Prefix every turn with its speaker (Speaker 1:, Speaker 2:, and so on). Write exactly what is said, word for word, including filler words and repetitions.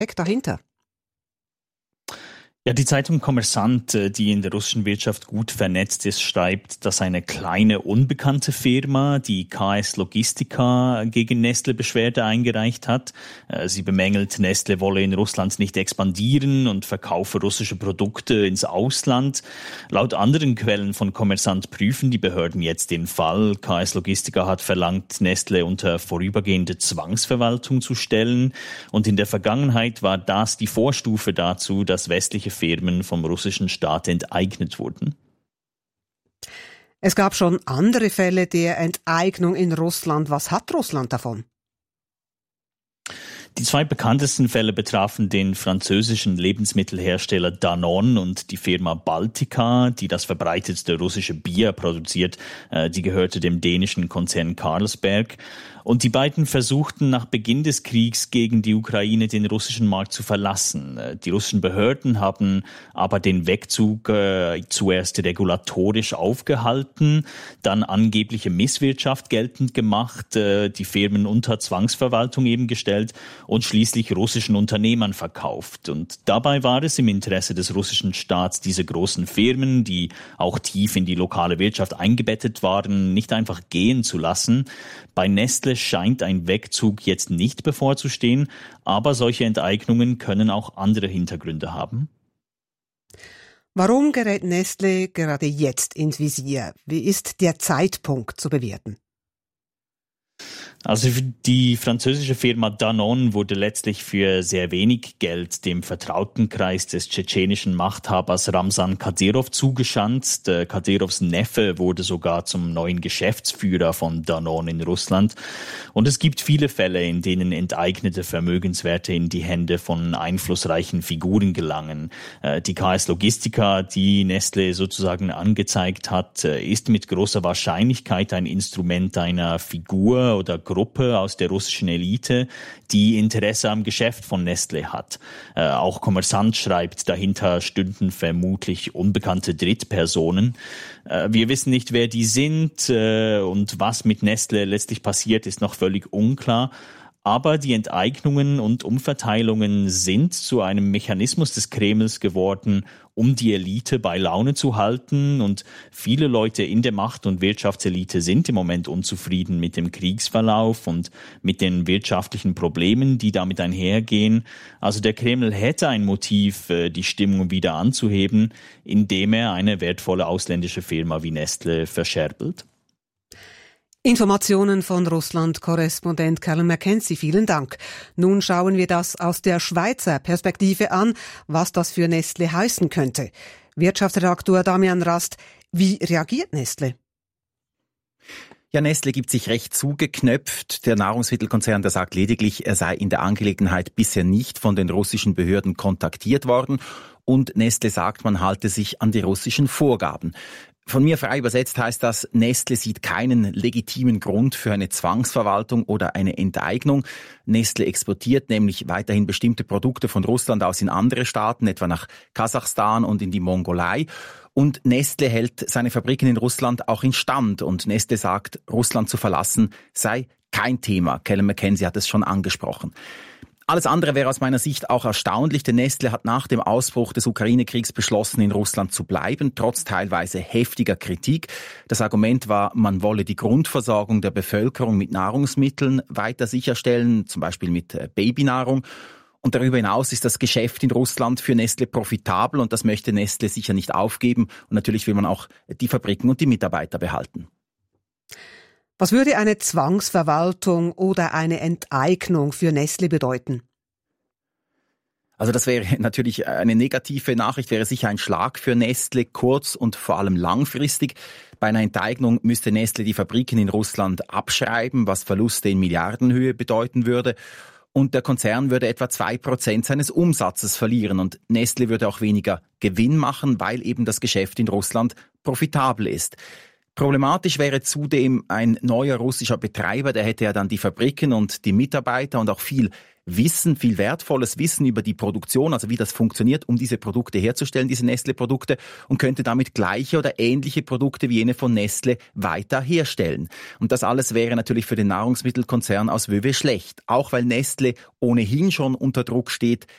Speaker 1: steckt dahinter?
Speaker 2: Ja, die Zeitung Kommersant, die in der russischen Wirtschaft gut vernetzt ist, schreibt, dass eine kleine unbekannte Firma, die K S Logistica, gegen Nestle Beschwerde eingereicht hat. Sie bemängelt, Nestle wolle in Russland nicht expandieren und verkaufe russische Produkte ins Ausland. Laut anderen Quellen von Kommersant prüfen die Behörden jetzt den Fall. K S Logistica hat verlangt, Nestle unter vorübergehende Zwangsverwaltung zu stellen. Und in der Vergangenheit war das die Vorstufe dazu, dass westliche Firmen vom russischen Staat enteignet wurden.
Speaker 1: Es gab schon andere Fälle der Enteignung in Russland. Was hat Russland davon?
Speaker 2: Die zwei bekanntesten Fälle betrafen den französischen Lebensmittelhersteller Danone und die Firma Baltika, die das verbreitetste russische Bier produziert. Die gehörte dem dänischen Konzern Carlsberg. Und die beiden versuchten nach Beginn des Kriegs gegen die Ukraine den russischen Markt zu verlassen. Die russischen Behörden haben aber den Wegzug äh, zuerst regulatorisch aufgehalten, dann angebliche Misswirtschaft geltend gemacht, äh, die Firmen unter Zwangsverwaltung eben gestellt und schließlich russischen Unternehmern verkauft. Und dabei war es im Interesse des russischen Staats, diese großen Firmen, die auch tief in die lokale Wirtschaft eingebettet waren, nicht einfach gehen zu lassen. Bei Nestle scheint ein Wegzug jetzt nicht bevorzustehen, aber solche Enteignungen können auch andere Hintergründe haben.
Speaker 1: Warum gerät Nestle gerade jetzt ins Visier? Wie ist der Zeitpunkt zu bewerten?
Speaker 2: Also die französische Firma Danone wurde letztlich für sehr wenig Geld dem Vertrautenkreis des tschetschenischen Machthabers Ramsan Kadyrov zugeschanzt. Kadyrovs Neffe wurde sogar zum neuen Geschäftsführer von Danone in Russland. Und es gibt viele Fälle, in denen enteignete Vermögenswerte in die Hände von einflussreichen Figuren gelangen. Die K S Logistica, die Nestle sozusagen angezeigt hat, ist mit großer Wahrscheinlichkeit ein Instrument einer Figur oder Gruppe aus der russischen Elite, die Interesse am Geschäft von Nestle hat. Äh, auch Kommersant schreibt, dahinter stünden vermutlich unbekannte Drittpersonen. Äh, wir wissen nicht, wer die sind äh, und was mit Nestle letztlich passiert, ist noch völlig unklar. Aber die Enteignungen und Umverteilungen sind zu einem Mechanismus des Kremls geworden, um die Elite bei Laune zu halten. Und viele Leute in der Macht- und Wirtschaftselite sind im Moment unzufrieden mit dem Kriegsverlauf und mit den wirtschaftlichen Problemen, die damit einhergehen. Also der Kreml hätte ein Motiv, die Stimmung wieder anzuheben, indem er eine wertvolle ausländische Firma wie Nestle verscherbelt.
Speaker 1: Informationen von Russland-Korrespondent Callum McKenzie, vielen Dank. Nun schauen wir das aus der Schweizer Perspektive an, was das für Nestle heißen könnte. Wirtschaftsredaktor Damian Rast, wie reagiert Nestle?
Speaker 3: Ja, Nestle gibt sich recht zugeknöpft. Der Nahrungsmittelkonzern, der sagt lediglich, er sei in der Angelegenheit bisher nicht von den russischen Behörden kontaktiert worden. Und Nestle sagt, man halte sich an die russischen Vorgaben. Von mir frei übersetzt heißt das, Nestle sieht keinen legitimen Grund für eine Zwangsverwaltung oder eine Enteignung. Nestle exportiert nämlich weiterhin bestimmte Produkte von Russland aus in andere Staaten, etwa nach Kasachstan und in die Mongolei. Und Nestle hält seine Fabriken in Russland auch instand. Und Nestle sagt, Russland zu verlassen sei kein Thema. Callum McKenzie hat es schon angesprochen. Alles andere wäre aus meiner Sicht auch erstaunlich, denn Nestle hat nach dem Ausbruch des Ukraine-Kriegs beschlossen, in Russland zu bleiben, trotz teilweise heftiger Kritik. Das Argument war, man wolle die Grundversorgung der Bevölkerung mit Nahrungsmitteln weiter sicherstellen, zum Beispiel mit Babynahrung. Und darüber hinaus ist das Geschäft in Russland für Nestle profitabel und das möchte Nestle sicher nicht aufgeben. Und natürlich will man auch die Fabriken und die Mitarbeiter behalten.
Speaker 1: Was würde eine Zwangsverwaltung oder eine Enteignung für Nestle bedeuten?
Speaker 3: Also das wäre natürlich eine negative Nachricht, wäre sicher ein Schlag für Nestle, kurz- und vor allem langfristig. Bei einer Enteignung müsste Nestle die Fabriken in Russland abschreiben, was Verluste in Milliardenhöhe bedeuten würde. Und der Konzern würde etwa zwei Prozent seines Umsatzes verlieren. Und Nestle würde auch weniger Gewinn machen, weil eben das Geschäft in Russland profitabel ist. Problematisch wäre zudem ein neuer russischer Betreiber, der hätte ja dann die Fabriken und die Mitarbeiter und auch viel Wissen, viel wertvolles Wissen über die Produktion, also wie das funktioniert, um diese Produkte herzustellen, diese Nestle-Produkte, und könnte damit gleiche oder ähnliche Produkte wie jene von Nestle weiter herstellen. Und das alles wäre natürlich für den Nahrungsmittelkonzern aus Wöwe schlecht, auch weil Nestle ohnehin schon unter Druck steht,